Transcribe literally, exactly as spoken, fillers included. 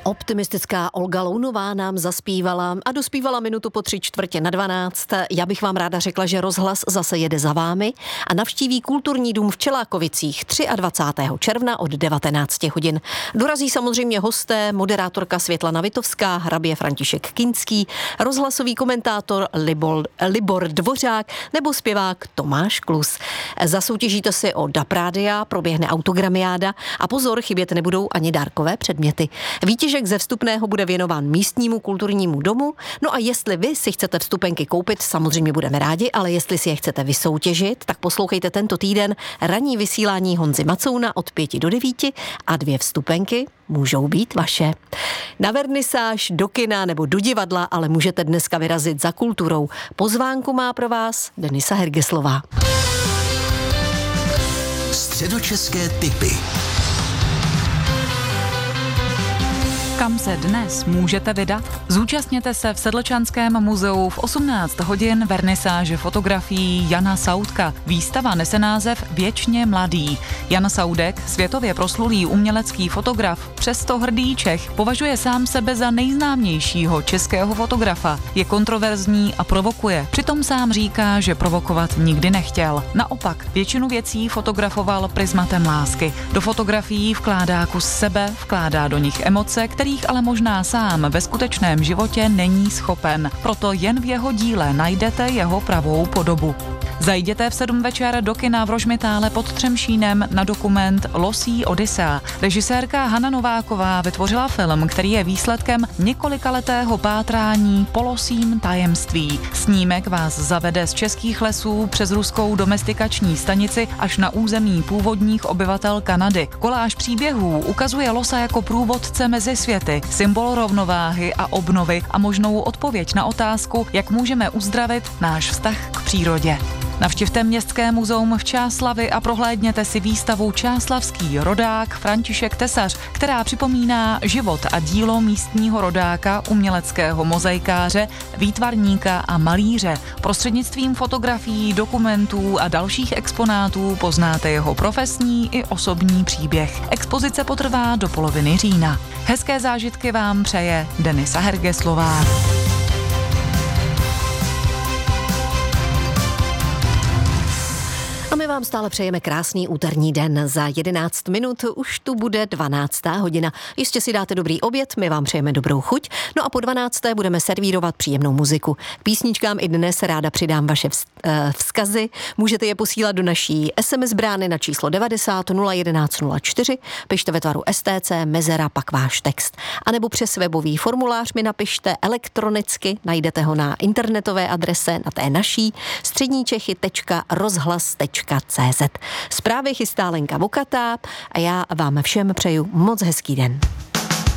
Optimistická Olga Lounová nám zaspívala a dospívala minutu po tři čtvrtě na dvanáct. Já bych vám ráda řekla, že rozhlas zase jede za vámi a navštíví Kulturní dům v Čelákovicích dvacátého třetího června od devatenácti hodin. Dorazí samozřejmě hosté, moderátorka Světlana Vitovská, hrabě František Kinský, rozhlasový komentátor Libor, Libor Dvořák nebo zpěvák Tomáš Klus. Zasoutěžíte si o D A P Rádia, proběhne autogramiáda a pozor, chybět nebudou ani dárkové předměty. Výtěžek ze vstupného bude věnován místnímu kulturnímu domu. No a jestli vy si chcete vstupenky koupit, samozřejmě budeme rádi, ale jestli si je chcete vysoutěžit, tak poslouchejte tento týden ranní vysílání Honzy Macouna od pěti do devíti a dvě vstupenky můžou být vaše. Na vernisáž, do kina nebo do divadla, ale můžete dneska vyrazit za kulturou. Pozvánku má pro vás Denisa Hergeslová. Středočeské tipy. Kam se dnes můžete vydat? Zúčastněte se v Sedlčanském muzeu v osmnáct hodin vernisáže fotografií Jana Saudka. Výstava nese název Věčně mladý. Jan Saudek, světově proslulý umělecký fotograf, přesto hrdý Čech, považuje sám sebe za nejznámějšího českého fotografa. Je kontroverzní a provokuje. Přitom sám říká, že provokovat nikdy nechtěl. Naopak, většinu věcí fotografoval prizmatem lásky. Do fotografií vkládá kus sebe, vkládá do nich emoce, které kterých ale možná sám ve skutečném životě není schopen. Proto jen v jeho díle najdete jeho pravou podobu. Zajděte v sedm večer do kina v Rožmitále pod Třemšínem na dokument Losí Odyssea. Režisérka Hana Nováková vytvořila film, který je výsledkem několikaletého pátrání po losím tajemství. Snímek vás zavede z českých lesů přes ruskou domestikační stanici až na území původních obyvatel Kanady. Koláž příběhů ukazuje losa jako průvodce mezi světy, symbol rovnováhy a obnovy a možnou odpověď na otázku, jak můžeme uzdravit náš vztah k přírodě. Navštivte Městské muzeum v Čáslavi a prohlédněte si výstavu Čáslavský rodák František Tesař, která připomíná život a dílo místního rodáka, uměleckého mozaikáře, výtvarníka a malíře. Prostřednictvím fotografií, dokumentů a dalších exponátů poznáte jeho profesní i osobní příběh. Expozice potrvá do poloviny října. Hezké zážitky vám přeje Denisa Hergeslová. A my vám stále přejeme krásný úterní den. Za jedenáct minut už tu bude dvanáctá hodina. Jistě si dáte dobrý oběd, my vám přejeme dobrou chuť. No a po dvanácté budeme servírovat příjemnou muziku. K písničkám i dnes ráda přidám vaše vzkazy. Můžete je posílat do naší es em es brány na číslo devadesát nula jedenáct nula čtyři. Pište ve tvaru es té cé, mezera, pak váš text. A nebo přes webový formulář mi napište elektronicky, najdete ho na internetové adrese, na té naší, středníčechy tečka rozhlas tečka cé zet. Zprávy chystá Lenka Vokatá a já vám všem přeju moc hezký den.